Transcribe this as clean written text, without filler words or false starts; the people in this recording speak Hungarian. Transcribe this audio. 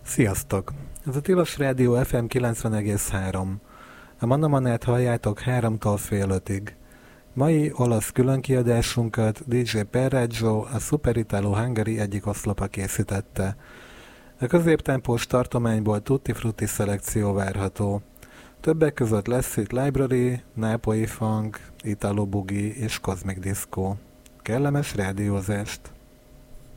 Sziasztok! Ez a Tilos Rádió FM 90,3. A Manamanát halljátok 3-tól fél 5-ig. Mai olasz különkiadásunkat DJ Perraggio, a Super Italo Hungary egyik oszlopa készítette. A középtempós tartományból tutti frutti szelekció várható. Többek között lesz itt Library, Nápolyi Funk, Italo Boogie és Cosmic Disco. Kellemes rádiózást!